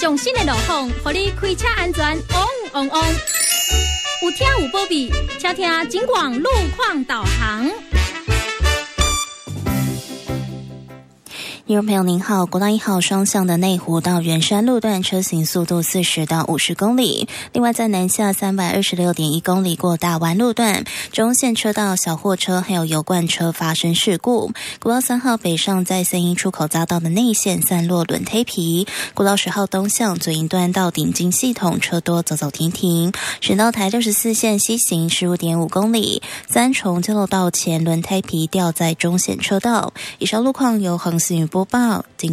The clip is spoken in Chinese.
上新的路况，让你开车安全旺旺旺。有听有保庇，请听警广路况导航。 听众朋友您好，国道1号双向的内湖到圆山路段车行速度40到50公里。另外在南下326.1公里过大湾路段，中线车道小货车还有油罐车发生事故。国道3号北上在三一出口匝道的内线散落轮胎皮。国道10号东向左营段到顶金系统车多走走停停。省道台64线西行15.5公里，三重交流道前轮胎皮掉在中线车道。以上路况由恒思宇播报。